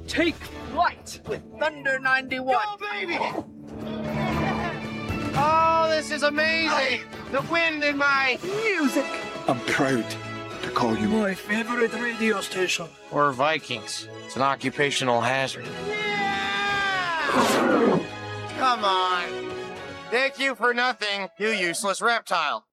Take flight with Thunder 91. Go, baby! Oh, this is amazing! The wind in my Music. I'm proud to call you My favorite radio station. We're Vikings. It's an occupational hazard. Come on. Thank you for nothing, you useless reptile.